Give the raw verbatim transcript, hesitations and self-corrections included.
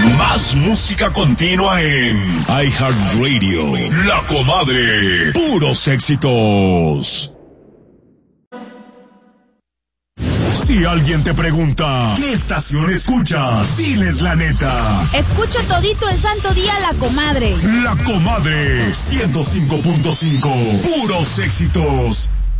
Más música continua en iHeartRadio. La Comadre. Puros éxitos. Si alguien te pregunta, ¿qué estación escuchas? Diles la neta. Escucho todito el santo día La Comadre. La Comadre, ciento cinco punto cinco. Puros éxitos.